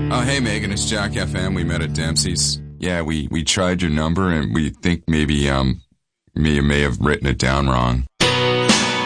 Hey Megan, it's Jack FM. We met at Dempsey's. Yeah, we tried your number and we think maybe you may have written it down wrong.